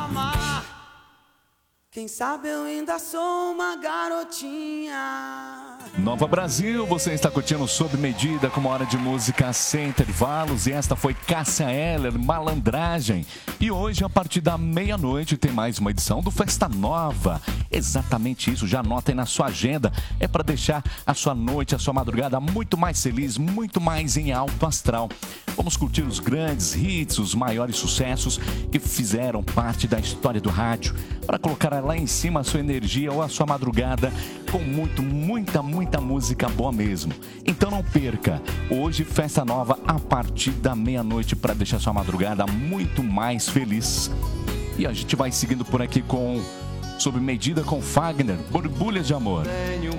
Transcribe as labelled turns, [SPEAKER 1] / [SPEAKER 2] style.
[SPEAKER 1] amar. Quem sabe eu ainda sou uma garotinha.
[SPEAKER 2] Nova Brasil, você está curtindo Sob Medida com uma hora de música sem intervalos. E esta foi Cássia Eller, Malandragem. E hoje, a partir da meia-noite, tem mais uma edição do Festa Nova. Exatamente isso, já anota aí na sua agenda. É para deixar a sua noite, a sua madrugada muito mais feliz, muito mais em alto astral. Vamos curtir os grandes hits, os maiores sucessos que fizeram parte da história do rádio, para colocar lá em cima a sua energia ou a sua madrugada com muita música boa mesmo. Então não perca, hoje Festa Nova a partir da meia-noite para deixar sua madrugada muito mais feliz. E a gente vai seguindo por aqui com Sob Medida com Fagner, Borbulhas de Amor.
[SPEAKER 3] Tenho